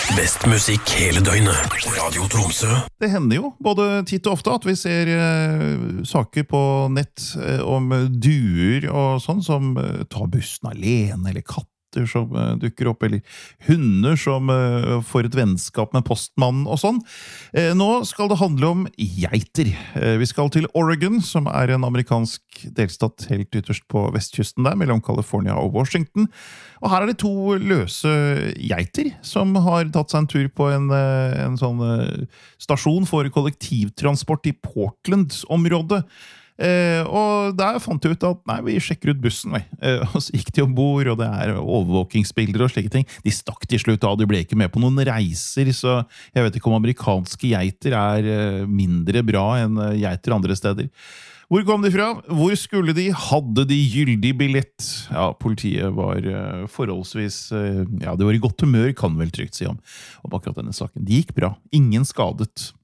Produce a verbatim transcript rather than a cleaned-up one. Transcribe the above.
Best musikk hele døgnet. Radio Tromsø. Det hender jo både titt og ofte at vi ser eh, saker på nett eh, om duer og sånn som eh, tar bussen alene, eller katter som eh, dukker opp, eller hunder som eh, får et vennskap med postmannen og sånn. Eh, nå skal det handle om geiter. Eh, vi skal til Oregon, som er en amerikansk delstat helt ytterst på vestkysten der, mellom California og Washington. Og her er det to løse geiter som har tatt seg en tur på en, en sånn stasjon for kollektivtransport i Portland-området. Eh, og der fant jeg ut at nei, vi sjekker ut bussen. Eh, og så gikk de ombord, og det er overvåkingsbilder og slike ting. De stakk til slutt av, de ble ikke med på noen reiser, så jeg vet ikke om amerikanske geiter er mindre bra enn geiter andre steder. Hvor kom de fra? Hvor skulle de? Hadde de gyldig billett? Ja, politiet var uh, forholdsvis... Uh, ja, det var i godt humør, kan vel trygt si om, om akkurat denne saken. Det gikk bra. Ingen skadet.